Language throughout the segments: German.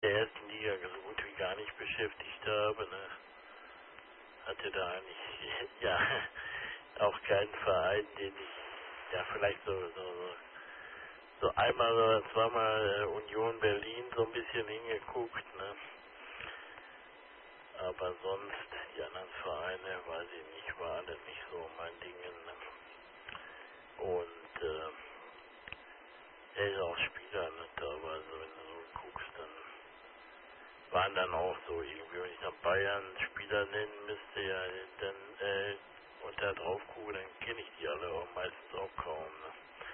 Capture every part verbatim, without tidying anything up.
der ersten Liga so gut wie gar nicht beschäftigt habe, ne? Hatte da eigentlich, ja, auch keinen Verein, den ich, ja, vielleicht so, so, so, so einmal oder zweimal äh, Union Berlin so ein bisschen hingeguckt, ne? Aber sonst, die anderen Vereine, weiß ich nicht, war alles nicht so mein Ding, ne? Und, äh, er ist auch Spieler, ne? Teilweise, wenn du so guckst, dann waren dann auch so irgendwie, wenn ich nach Bayern Spieler nennen müsste, ja, dann, äh, und da drauf gucke, dann kenne ich die alle auch meistens auch kaum, ne?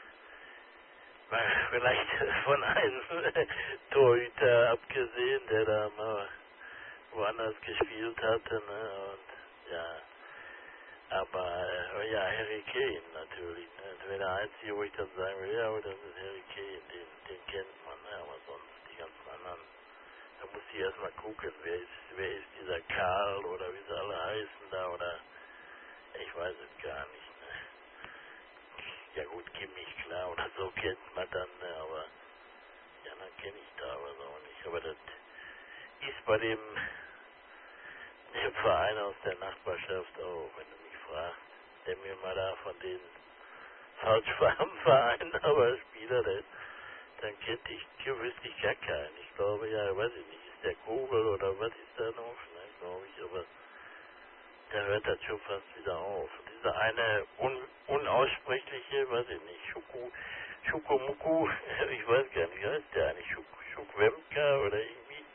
Weil vielleicht von einem Torhüter abgesehen, der da mal woanders gespielt hatte, ne, und, ja, aber, äh, ja, Harry Kane natürlich, ne, das wäre der einzige, wo ich dann sagen würde, ja, aber das ist Harry Kane, den, den kennt man, ne, aber sonst die ganzen anderen, da muss ich erstmal gucken, wer ist, wer ist dieser Karl oder wie sie alle heißen da, oder, ich weiß es gar nicht, ne. Ja gut, Kimmich, klar, oder so kennt man dann, ne, aber ja, dann kenne ich da aber so nicht. Aber das ist bei dem, dem Verein aus der Nachbarschaft auch, wenn du mich fragst, der mir mal da von den Falschfarbenvereinen aber Spieler, der, dann kennt ich, hier wüsste ich gar keinen. Ich glaube, ja, weiß ich nicht, ist der Kobel oder was ist da noch, ne, glaube ich, aber da hört das schon fast wieder auf. Dieser eine un, unaussprechliche, weiß ich nicht, Schuku, Schukumuku, ich weiß gar nicht, wie heißt der eigentlich, Schuk, Schukwemka oder irgendwie?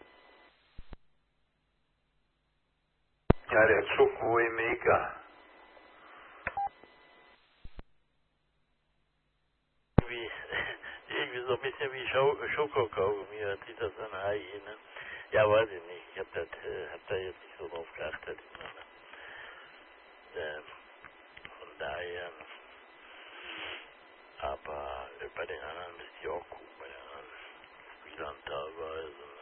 Ja, der Chukwuemeka. Irgendwie, irgendwie so ein bisschen wie Schau, Schokokaugummi, hört sich das an, Hai, ne? Ja, weiß ich nicht, ich hab, das, äh, hab da jetzt nicht so drauf geachtet, immer, ne? äh, von daher, aber äh, bei den anderen müsst ihr auch gucken, bei den anderen Spielern teilweise.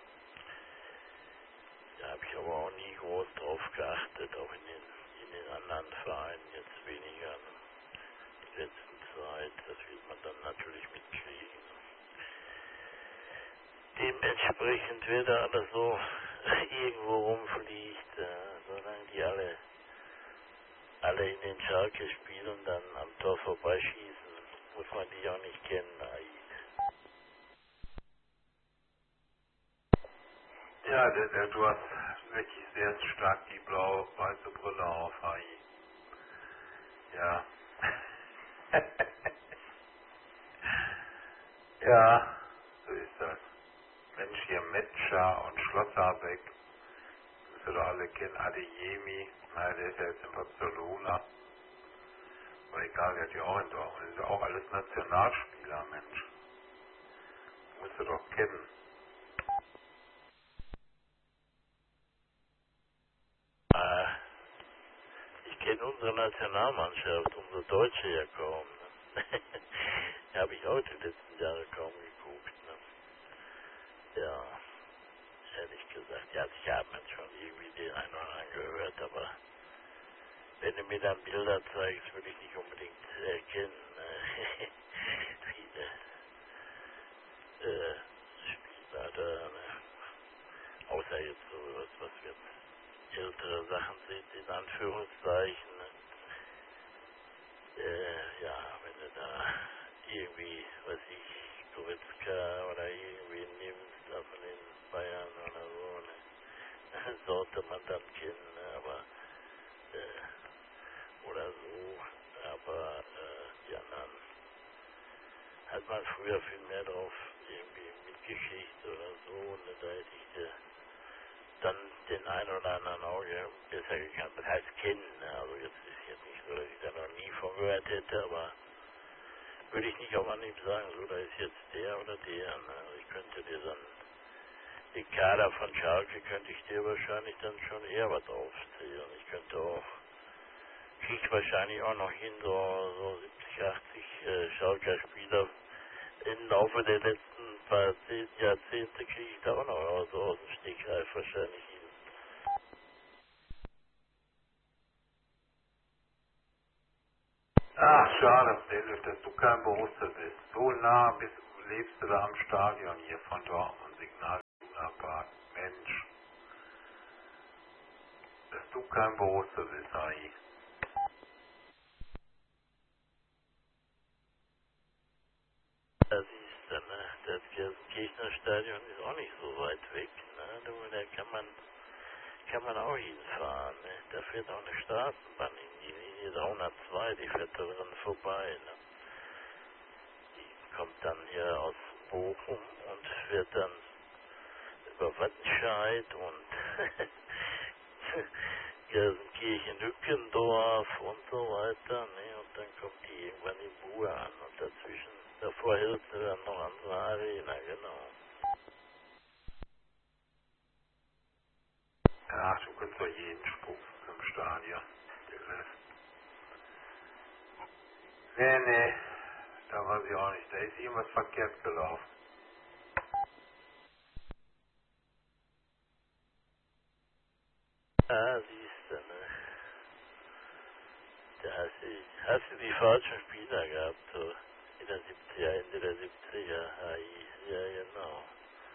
Da habe ich aber auch nie groß drauf geachtet, auch in den, in den anderen Vereinen jetzt weniger. Ne? Die letzten Zeit, das wird man dann natürlich mitkriegen. Dementsprechend, wer da alles so irgendwo rumfliegt, äh, solange die alle, alle in den Schalke spielen, dann am Tor vorbeischießen, muss man die auch nicht kennen. Ja, der, der, du hast wirklich sehr stark die blau-weiße Brille auf, Hai. Ja. Ja, so ist das. Mensch, hier Metscher und Schlotterbeck, müsst ihr doch alle kennen, Adeyemi, na, der ist ja jetzt in Barcelona. Aber egal, der hat ja auch in Dortmund, das sind ja auch alles Nationalspieler, Mensch. Musst du doch kennen. Äh, ich kenne unsere Nationalmannschaft, unsere Deutsche ja kaum. Ne? Habe ich auch die letzten Jahre kaum geguckt. Ne? Ja, ehrlich gesagt. Ja, ich habe man schon irgendwie den einen oder anderen gehört, aber wenn du mir dann Bilder zeigst, würde ich nicht unbedingt erkennen. Ne? Viele äh, Spieler da, ne? Außer jetzt so was, was jetzt ältere Sachen sind, in Anführungszeichen. Ne? Äh, ja, wenn du da irgendwie, was ich, Goretzka oder irgendwie nimmst, da von den Bayern oder so, ne, sollte man dann kennen, ne, aber, äh, oder so, aber, äh, die anderen hat man früher viel mehr drauf irgendwie mitgekriegt oder so, ne, da hätte ich äh, dann den einen oder anderen Auge besser gekannt, das heißt kennen, ne, also jetzt ist jetzt nicht so, dass ich da noch nie von gehört hätte, aber würde ich nicht auf Anhieb sagen, so, da ist jetzt der oder der. Ne? Also ich könnte dir dann, den Kader von Schalke könnte ich dir wahrscheinlich dann schon eher was aufzählen. Ich könnte auch, krieg wahrscheinlich auch noch hin, so, so siebzig, achtzig äh, Schalker Spieler im Laufe der letzten paar zehn Jahrzehnte kriege ich da auch noch so also aus dem Stegreif wahrscheinlich hin. Ach, schade, Dennis, dass du kein Borussia bist. So nah bist, lebst du da am Stadion hier von Dortmund, Signal. du kein Berufsservice, Hai. Da siehst du, ne? Das Gelsenkirchener Stadion ist auch nicht so weit weg, ne? Du, da kann man, kann man auch hinfahren, ne? Da fährt auch eine Straßenbahn in die Linie dreihundertzwei, die fährt da drin vorbei, ne? Die kommt dann hier aus Bochum und wird dann über Wattenscheid und Gelsenkirchen, Hückendorf und so weiter, ne? Und dann kommt die irgendwann in Buhr an und dazwischen, davor hilft sie dann noch andere Arena, genau. Ach, du kannst doch jeden spucken im Stadion. Der Rest. Nee, nee, da weiß ich auch nicht. Da ist irgendwas verkehrt gelaufen. Ah, siehst du, ne? Da hast du, hast du die falschen Spieler gehabt, so in der siebziger, Ende der siebziger, H I, ja genau.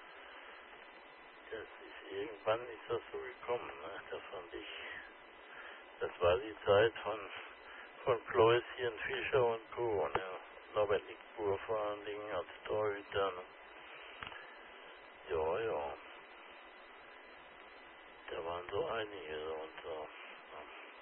Das ist, irgendwann ist das so gekommen, ne? Das fand ich, das war die Zeit von, von Pläuschen, Fischer und Co., ne? Norbert Nickbuhr vor allen Dingen als Torhüter, ne? Ja, ja, da waren so einige so und so. Ne?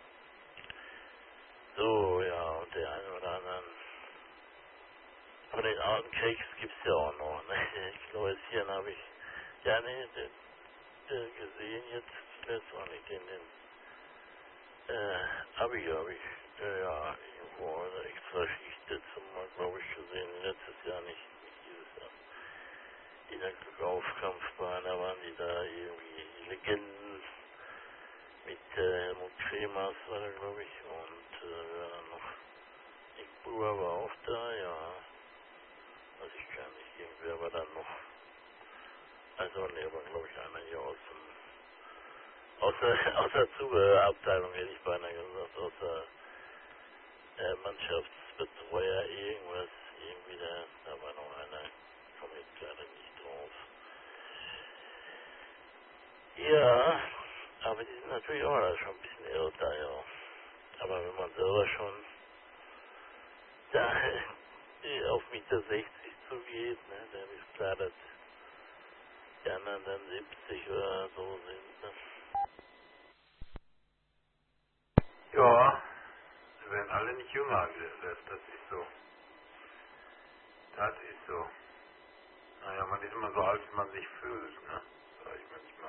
So, ja, und der eine oder anderen. Von den alten Keks gibt's ja auch noch, ne? Kläuschen habe ich, ja, ne, den, den gesehen jetzt, zuletzt war nicht den, den, äh, Abi habe ich, äh, ja, irgendwo eine extra Schicht dazu mal, glaube ich, gesehen, letztes Jahr nicht, nicht dieses Jahr. In der Laufkampfbahn, da waren die da irgendwie die Legenden mit, äh, Helmut Kremers war da, glaube ich, und, äh, wer dann noch, Nick Buhr war auch da, ja, weiß ich gar nicht, irgendwer war dann noch. Also, ne, aber glaube ich einer hier aus dem, aus der, aus der Zubehörabteilung hätte ich beinahe gesagt, aus der äh, Mannschaftsbetreuer, irgendwas, irgendwie da, da war noch einer, komme jetzt gerade nicht drauf. Ja, aber die sind natürlich auch alle schon ein bisschen älter, ja. Aber wenn man selber schon da auf Mitte sechzig zugeht, ne, dann ist klar, dass die anderen dann siebzig oder so sind, ne. Ja, wir werden alle nicht jünger, das, das ist so. Das ist so. Naja, man ist immer so alt, wie man sich fühlt, ne? Sag ich manchmal.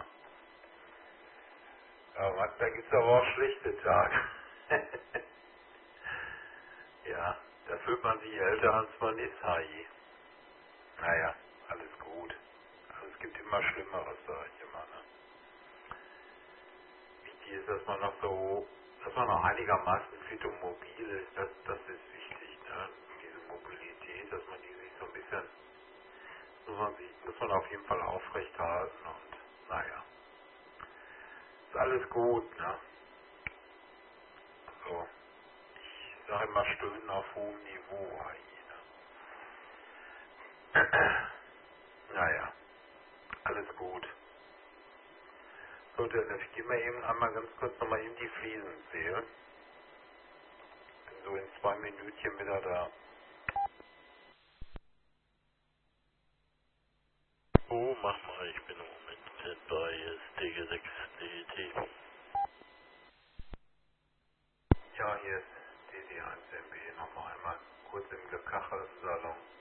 Aber da gibt's aber auch schlechte Tage. Ja, da fühlt man sich älter, als man ist, Hai. Naja, alles gut. Also es gibt immer Schlimmeres, sag ich immer, ne? Wichtig ist, dass man noch so, dass man noch einigermaßen fit und mobil ist, das, das ist wichtig, ne? Diese Mobilität, dass man die sich so ein bisschen, muss man, sich, muss man auf jeden Fall aufrechterhalten und, naja, ist alles gut, ne? So, ich sage immer Stöhnen auf hohem Niveau, Hai, ne? Naja, alles gut. So, dann ich gehe mal eben einmal ganz kurz nochmal in die Fliesen zählen. Bin so in zwei Minütchen wieder da. Oh, mach mal, ich bin im Moment bei D G sechs D E T. Ja, hier ist D D eins M B nochmal einmal kurz im Gekachelsalon.